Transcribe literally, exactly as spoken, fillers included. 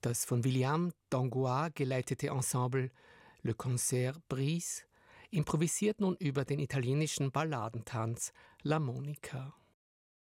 Das von William Dangois geleitete Ensemble Le Concert Brise improvisiert nun über den italienischen Balladentanz La Monica.